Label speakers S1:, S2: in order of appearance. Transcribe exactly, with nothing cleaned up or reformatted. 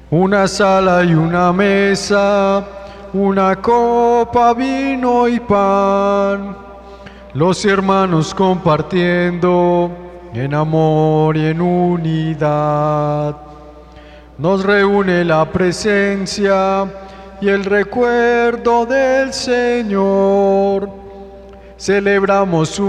S1: Una sala y una mesa, una copa, vino y pan. Los hermanos compartiendo en amor y en unidad. Nos reúne la presencia y el recuerdo del Señor. Celebramos su